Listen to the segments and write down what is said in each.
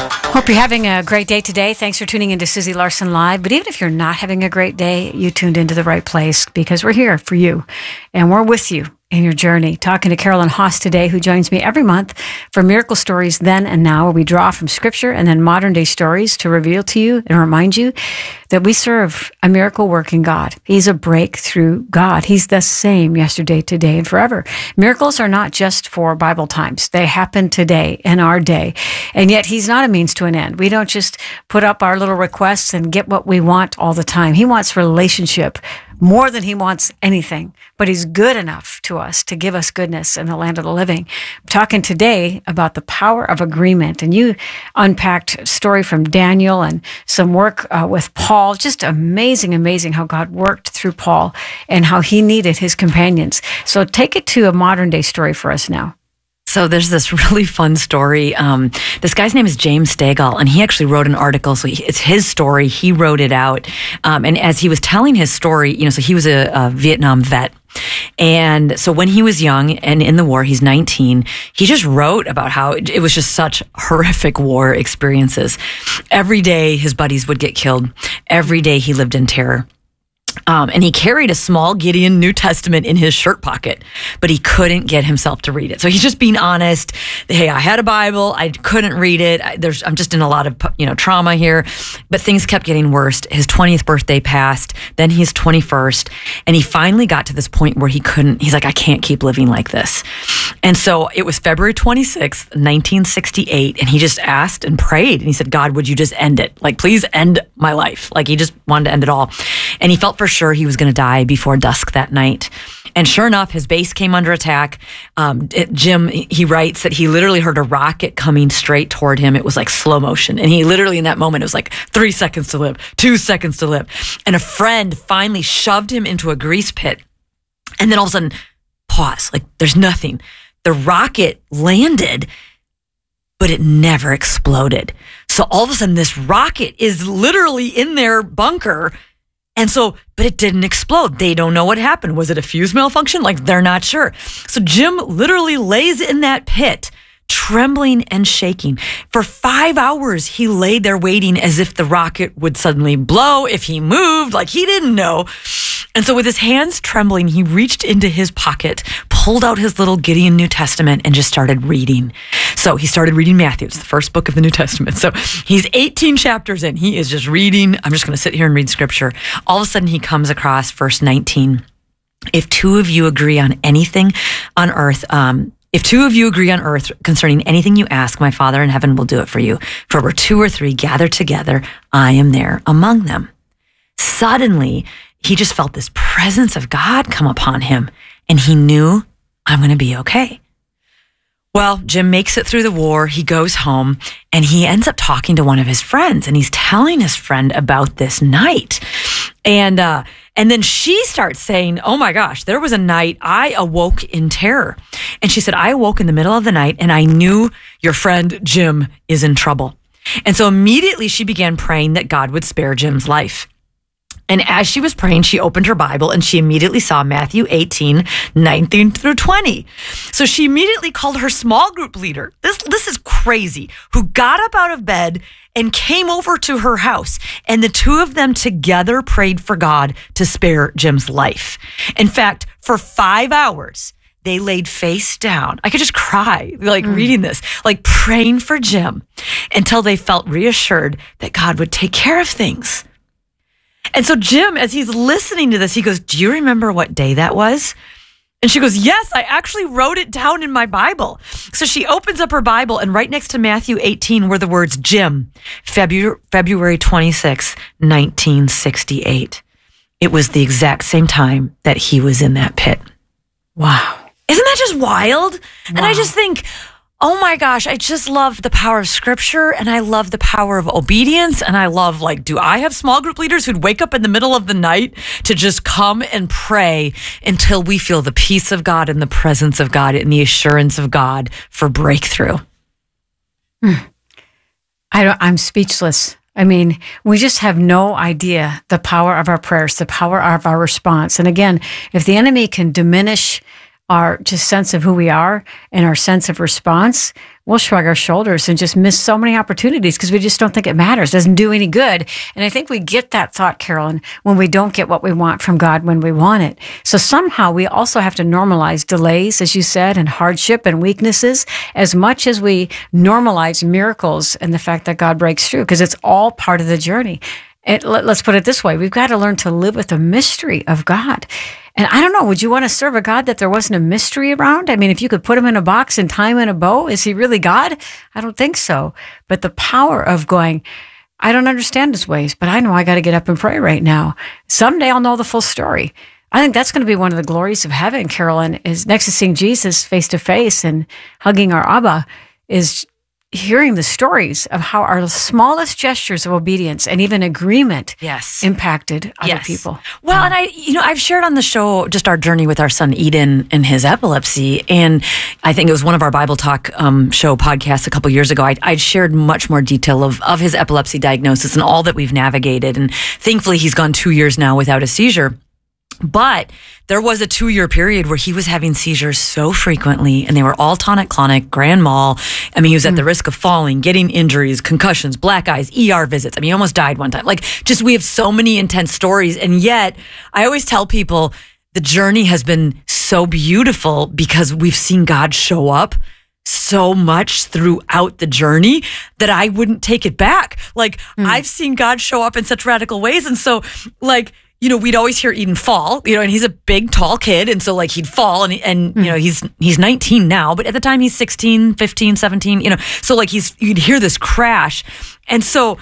Hope you're having a great day today. Thanks for tuning into Susie Larson Live. But even if you're not having a great day, you tuned into the right place because we're here for you and we're with you in your journey. Talking to Carolyn Haas today, who joins me every month for Miracle Stories Then and Now, where we draw from Scripture and then modern day stories to reveal to you and remind you that we serve a miracle working God. He's a breakthrough God. He's the same yesterday, today, and forever. Miracles are not just for Bible times. They happen today in our day. And yet He's not a means to an end. We don't just put up our little requests and get what we want all the time. He wants relationship more than He wants anything, but He's good enough to us to give us goodness in the land of the living. I'm talking today about the power of agreement, and you unpacked a story from Daniel and some work with Paul. Just amazing, amazing how God worked through Paul and how he needed his companions. So take it to a modern day story for us now. So there's this really fun story. This guy's name is James Stegall, and he actually wrote an article. So it's his story. He wrote it out. And as he was telling his story, so he was a Vietnam vet. And so when he was young and in the war, he's 19, he just wrote about how it was just such horrific war experiences. Every day his buddies would get killed. Every day he lived in terror. And he carried a small Gideon New Testament in his shirt pocket, but he couldn't get himself to read it. So he's just being honest. Hey, I had a Bible. I couldn't read it. I'm just in a lot of, trauma here, but things kept getting worse. His 20th birthday passed, then his 21st, and he finally got to this point where he's like, I can't keep living like this. And so it was February 26th, 1968, and he just asked and prayed, and he said, God, would you just end it? Like, please end my life. Like, he just wanted to end it all. And he felt for sure he was going to die before dusk that night. And sure enough, his base came under attack. Jim, he writes that he literally heard a rocket coming straight toward him. It was like slow motion. And he literally, in that moment, it was like 3 seconds to live, 2 seconds to live. And a friend finally shoved him into a grease pit. And then all of a sudden, pause, like there's nothing. The rocket landed, but it never exploded. So all of a sudden, this rocket is literally in their bunker. And so, but it didn't explode. They don't know what happened. Was it a fuse malfunction? Like, they're not sure. So Jim literally lays in that pit, trembling and shaking. For 5 hours, he laid there waiting as if the rocket would suddenly blow if he moved, like he didn't know. And so with his hands trembling, he reached into his pocket, pulled out his little Gideon New Testament, and just started reading. So he started reading Matthew. It's the first book of the New Testament. So he's 18 chapters in. He is just reading. I'm just going to sit here and read scripture. All of a sudden, he comes across verse 19. If two of you agree on anything on earth, concerning anything you ask, my Father in heaven will do it for you. For where 2 or 3 gather together, I am there among them. Suddenly, he just felt this presence of God come upon him, and he knew, I'm going to be okay. Well, Jim makes it through the war. He goes home, and he ends up talking to one of his friends, and he's telling his friend about this night. And then she starts saying, oh my gosh, there was a night I awoke in terror. And she said, I awoke in the middle of the night, and I knew your friend Jim is in trouble. And so immediately she began praying that God would spare Jim's life. And as she was praying, she opened her Bible and she immediately saw Matthew 18, 19 through 20. So she immediately called her small group leader. This is crazy, who got up out of bed and came over to her house. And the two of them together prayed for God to spare Jim's life. In fact, for 5 hours, they laid face down. I could just cry, reading this, praying for Jim until they felt reassured that God would take care of things. And so Jim, as he's listening to this, he goes, do you remember what day that was? And she goes, yes, I actually wrote it down in my Bible. So she opens up her Bible, and right next to Matthew 18 were the words, Jim, February 26, 1968. It was the exact same time that he was in that pit. Wow. Isn't that just wild? Wow. And I just think, oh my gosh, I just love the power of scripture, and I love the power of obedience, and I love, do I have small group leaders who'd wake up in the middle of the night to just come and pray until we feel the peace of God and the presence of God and the assurance of God for breakthrough? I'm speechless. I mean, we just have no idea the power of our prayers, the power of our response. And again, if the enemy can diminish our just sense of who we are and our sense of response, we'll shrug our shoulders and just miss so many opportunities because we just don't think it matters, doesn't do any good. And I think we get that thought, Carolyn, when we don't get what we want from God when we want it. So somehow we also have to normalize delays, as you said, and hardship and weaknesses as much as we normalize miracles and the fact that God breaks through, because it's all part of the journey. Let's put it this way. We've got to learn to live with the mystery of God. And I don't know, would you want to serve a God that there wasn't a mystery around? I mean, if you could put him in a box and tie him in a bow, is he really God? I don't think so. But the power of going, I don't understand his ways, but I know I got to get up and pray right now. Someday I'll know the full story. I think that's going to be one of the glories of heaven, Carolyn, is next to seeing Jesus face to face and hugging our Abba, is hearing the stories of how our smallest gestures of obedience and even agreement impacted other people. Well, and I've shared on the show just our journey with our son Eden and his epilepsy. And I think it was one of our Bible Talk show podcasts a couple years ago. I'd shared much more detail of his epilepsy diagnosis and all that we've navigated. And thankfully, he's gone 2 years now without a seizure. But there was a 2-year period where he was having seizures so frequently, and they were all tonic-clonic, grand mal. I mean, he was at the risk of falling, getting injuries, concussions, black eyes, ER visits. I mean, he almost died one time. Like, just we have so many intense stories. And yet, I always tell people the journey has been so beautiful because we've seen God show up so much throughout the journey that I wouldn't take it back. Like, I've seen God show up in such radical ways. And so, like, you know, we'd always hear Eden fall, you know, and he's a big, tall kid. And so like he'd fall and you know, he's 19 now, but at the time he's 16, 15, 17, you know, so like you'd hear this crash. And so,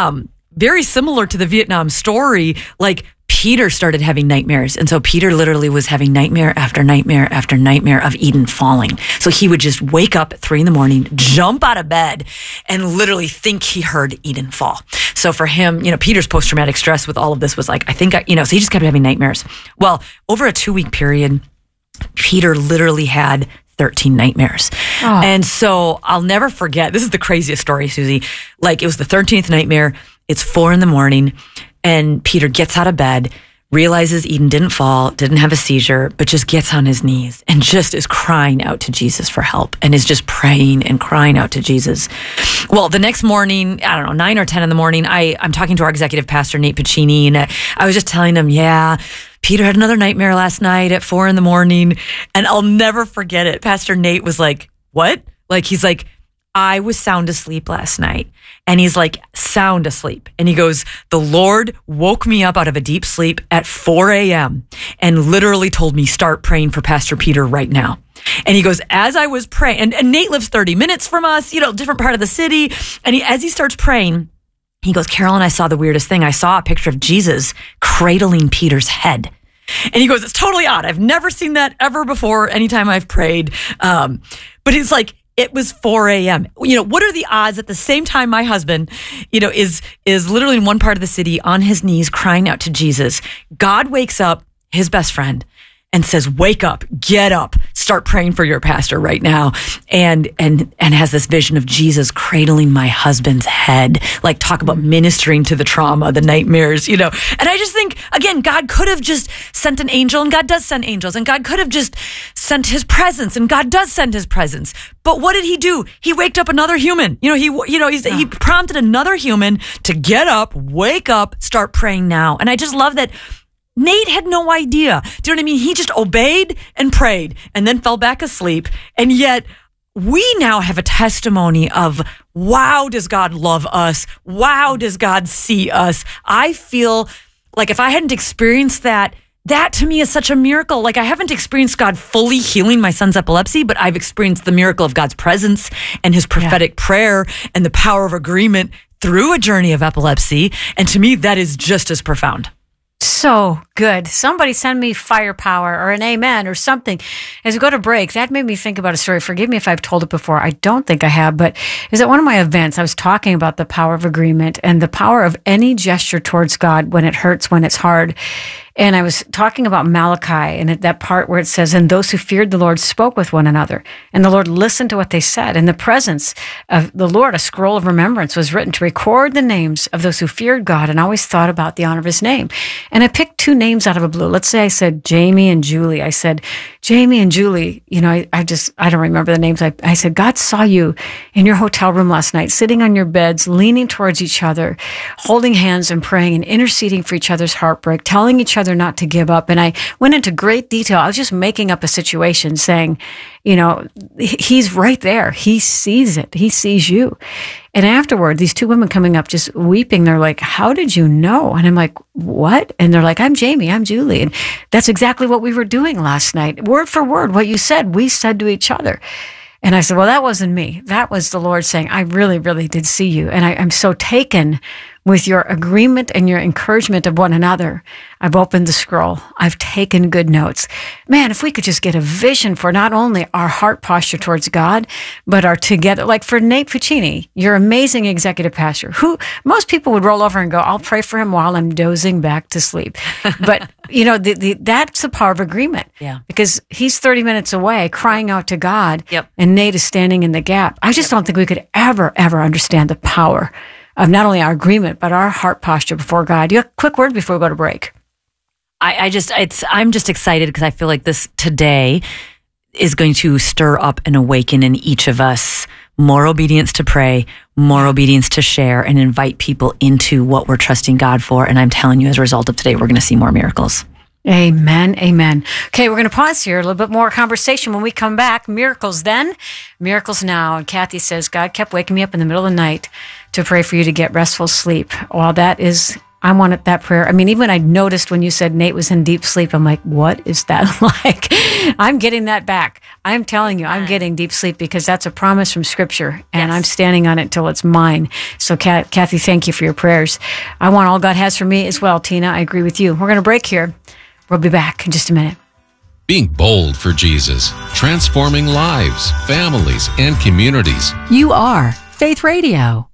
very similar to the Vietnam story, like Peter started having nightmares. And so Peter literally was having nightmare after nightmare after nightmare of Eden falling. So he would just wake up at 3 a.m, jump out of bed, and literally think he heard Eden fall. So for him, you know, Peter's post-traumatic stress with all of this was like, so he just kept having nightmares. Well, over a 2-week period, Peter literally had 13 nightmares. Oh. And so I'll never forget, this is the craziest story, Susie. Like, it was the 13th nightmare. It's 4 a.m, and Peter gets out of bed, realizes Eden didn't fall, didn't have a seizure, but just gets on his knees and just is crying out to Jesus for help and is just praying and crying out to Jesus. Well, the next morning, I don't know, 9 or 10 in the morning, I'm talking to our executive pastor, Nate Piccini, and I was just telling him, Peter had another nightmare last night at 4 a.m. And I'll never forget it. Pastor Nate was like, what? Like, he's like, I was sound asleep last night. And he's like, sound asleep. And he goes, the Lord woke me up out of a deep sleep at 4 a.m. and literally told me, start praying for Pastor Peter right now. And he goes, as I was praying, and Nate lives 30 minutes from us, you know, different part of the city. And as he starts praying, he goes, Carolyn, I saw the weirdest thing. I saw a picture of Jesus cradling Peter's head. And he goes, it's totally odd. I've never seen that ever before, anytime I've prayed. But it's like, it was 4 a.m. You know, what are the odds at the same time my husband, you know, is literally in one part of the city on his knees crying out to Jesus. God wakes up his best friend and says, wake up, get up, start praying for your pastor right now. And has this vision of Jesus cradling my husband's head. Like, talk about ministering to the trauma, the nightmares, you know. And I just think, again, God could have just sent an angel, and God does send angels, and God could have just sent his presence, and God does send his presence. But what did he do? He waked up another human. He prompted another human to get up, wake up, start praying now. And I just love that Nate had no idea. Do you know what I mean? He just obeyed and prayed and then fell back asleep. And yet we now have a testimony of, wow, does God love us? Wow, does God see us? I feel like if I hadn't experienced that to me is such a miracle. Like, I haven't experienced God fully healing my son's epilepsy, but I've experienced the miracle of God's presence and his prophetic prayer and the power of agreement through a journey of epilepsy. And to me, that is just as profound. So good. Somebody send me firepower or an amen or something. As we go to break, that made me think about a story. Forgive me if I've told it before. I don't think I have, but is at one of my events, I was talking about the power of agreement and the power of any gesture towards God when it hurts, when it's hard. And I was talking about Malachi and at that part where it says, and those who feared the Lord spoke with one another, and the Lord listened to what they said. In the presence of the Lord, a scroll of remembrance was written to record the names of those who feared God and always thought about the honor of his name. And I picked two names out of a blue. Let's say I said Jamie and Julie. I said, Jamie and Julie, I don't remember the names. I said, God saw you in your hotel room last night, sitting on your beds, leaning towards each other, holding hands and praying and interceding for each other's heartbreak, telling each other not to give up. And I went into great detail. I was just making up a situation saying, he's right there. He sees it. He sees you. And afterward, these two women coming up just weeping, they're like, how did you know? And I'm like, what? And they're like, I'm Jamie, I'm Julie. And that's exactly what we were doing last night. Word for word, what you said, we said to each other. And I said, well, that wasn't me. That was the Lord saying, I really, really did see you. And I'm so taken with your agreement and your encouragement of one another. I've opened the scroll. I've taken good notes. Man, if we could just get a vision for not only our heart posture towards God, but our together, like for Nate Puccini, your amazing executive pastor, who most people would roll over and go, I'll pray for him while I'm dozing back to sleep. But, that's the power of agreement. Yeah. Because he's 30 minutes away crying out to God. Yep. And Nate is standing in the gap. I just don't think we could ever understand the power of not only our agreement, but our heart posture before God. You have a quick word before we go to break. I'm just excited because I feel like this today is going to stir up and awaken in each of us more obedience to pray, more obedience to share, and invite people into what we're trusting God for. And I'm telling you, as a result of today, we're going to see more miracles. Amen. Amen. Okay, we're going to pause here, a little bit more conversation. When we come back, miracles then, miracles now. And Kathy says, God kept waking me up in the middle of the night to pray for you to get restful sleep. Well, I wanted that prayer. I mean, even I noticed when you said Nate was in deep sleep, I'm like, what is that like? I'm getting that back. I'm telling you, I'm getting deep sleep because that's a promise from Scripture, and I'm standing on it till it's mine. So, Kathy, thank you for your prayers. I want all God has for me as well, Tina. I agree with you. We're going to break here. We'll be back in just a minute. Being bold for Jesus, transforming lives, families, and communities. You are Faith Radio.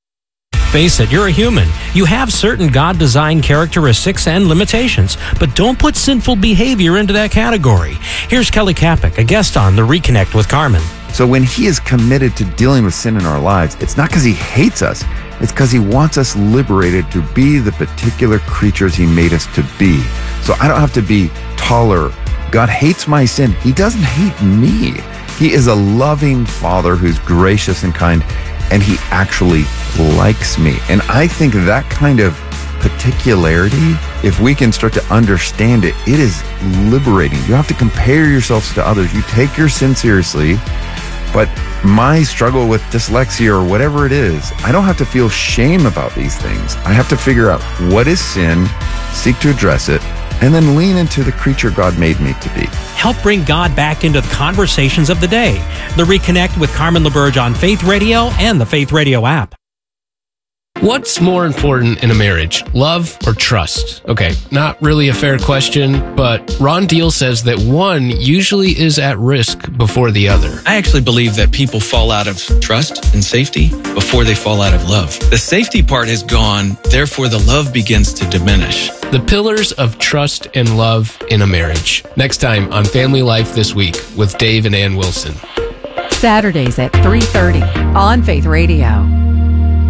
Face it, you're a human. You have certain God-designed characteristics and limitations, but don't put sinful behavior into that category. Here's Kelly Kapic, a guest on The Reconnect with Carmen. So when he is committed to dealing with sin in our lives, it's not because he hates us. It's because he wants us liberated to be the particular creatures he made us to be. So I don't have to be taller. God hates my sin. He doesn't hate me. He is a loving Father who's gracious and kind, and he actually likes me. And I think that kind of particularity, if we can start to understand it, it is liberating. You have to compare yourselves to others. You take your sin seriously, but my struggle with dyslexia or whatever it is, I don't have to feel shame about these things. I have to figure out what is sin, seek to address it, and then lean into the creature God made me to be. Help bring God back into the conversations of the day. The Reconnect with Carmen LaBerge on Faith Radio and the Faith Radio app. What's more important in a marriage, love or trust? Okay, not really a fair question, but Ron Deal says that one usually is at risk before the other. I actually believe that people fall out of trust and safety before they fall out of love. The safety part is gone, therefore the love begins to diminish. The pillars of trust and love in a marriage. Next time on Family Life This Week with Dave and Ann Wilson. Saturdays at 3:30 on Faith Radio.